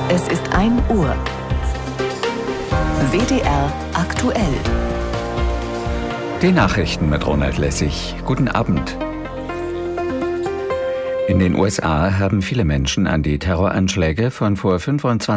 Es ist 1 Uhr. WDR aktuell. Die Nachrichten mit Ronald Lessig. Guten Abend. In den USA haben viele Menschen an die Terroranschläge von vor 25